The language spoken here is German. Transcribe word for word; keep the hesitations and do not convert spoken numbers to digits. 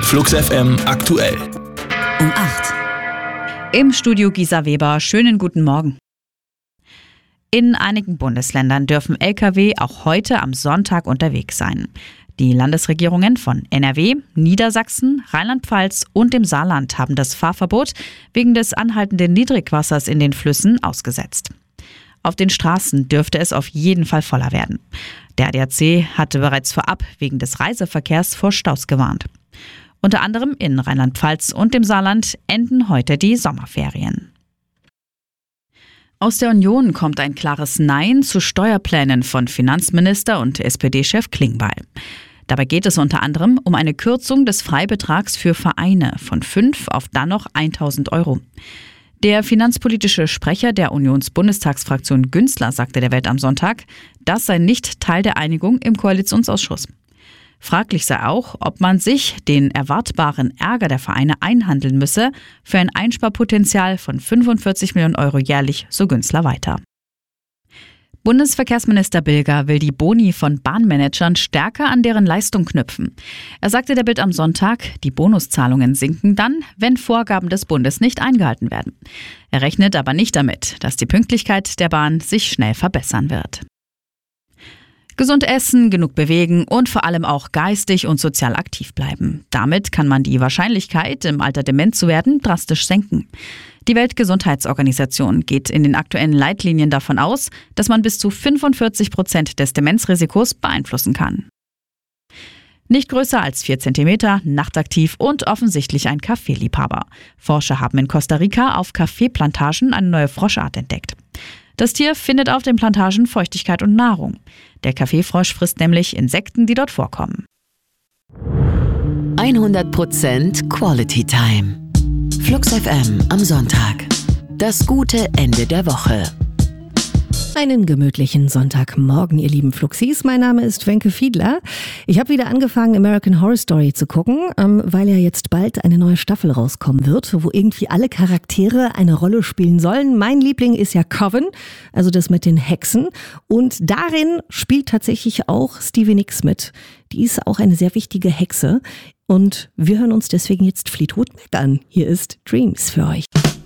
Flux F M aktuell. Um acht. Im Studio Gisa Weber. Schönen guten Morgen. In einigen Bundesländern dürfen L K W auch heute am Sonntag unterwegs sein. Die Landesregierungen von N R W, Niedersachsen, Rheinland-Pfalz und dem Saarland haben das Fahrverbot wegen des anhaltenden Niedrigwassers in den Flüssen ausgesetzt. Auf den Straßen dürfte es auf jeden Fall voller werden. Der A D A C hatte bereits vorab wegen des Reiseverkehrs vor Staus gewarnt. Unter anderem in Rheinland-Pfalz und dem Saarland enden heute die Sommerferien. Aus der Union kommt ein klares Nein zu Steuerplänen von Finanzminister und S P D-Chef Klingbeil. Dabei geht es unter anderem um eine Kürzung des Freibetrags für Vereine von fünf auf dann noch tausend Euro. Der finanzpolitische Sprecher der Unionsbundestagsfraktion Günzler sagte der Welt am Sonntag, das sei nicht Teil der Einigung im Koalitionsausschuss. Fraglich sei auch, ob man sich den erwartbaren Ärger der Vereine einhandeln müsse für ein Einsparpotenzial von fünfundvierzig Millionen Euro jährlich, so Günzler weiter. Bundesverkehrsminister Bilger will die Boni von Bahnmanagern stärker an deren Leistung knüpfen. Er sagte der Bild am Sonntag, die Bonuszahlungen sinken dann, wenn Vorgaben des Bundes nicht eingehalten werden. Er rechnet aber nicht damit, dass die Pünktlichkeit der Bahn sich schnell verbessern wird. Gesund essen, genug bewegen und vor allem auch geistig und sozial aktiv bleiben. Damit kann man die Wahrscheinlichkeit, im Alter dement zu werden, drastisch senken. Die Weltgesundheitsorganisation geht in den aktuellen Leitlinien davon aus, dass man bis zu fünfundvierzig Prozent des Demenzrisikos beeinflussen kann. Nicht größer als vier Zentimeter, nachtaktiv und offensichtlich ein Kaffeeliebhaber. Forscher haben in Costa Rica auf Kaffeeplantagen eine neue Froschart entdeckt. Das Tier findet auf den Plantagen Feuchtigkeit und Nahrung. Der Kaffeefrosch frisst nämlich Insekten, die dort vorkommen. hundert Prozent Quality Time. Flux F M am Sonntag. Das gute Ende der Woche. Einen gemütlichen Sonntagmorgen, ihr lieben Fluxis. Mein Name ist Wenke Fiedler. Ich habe wieder angefangen, American Horror Story zu gucken, weil ja jetzt bald eine neue Staffel rauskommen wird, wo irgendwie alle Charaktere eine Rolle spielen sollen. Mein Liebling ist ja Coven, also das mit den Hexen. Und darin spielt tatsächlich auch Stevie Nicks mit. Die ist auch eine sehr wichtige Hexe. Und wir hören uns deswegen jetzt Fleetwood Mac an. Hier ist Dreams für euch.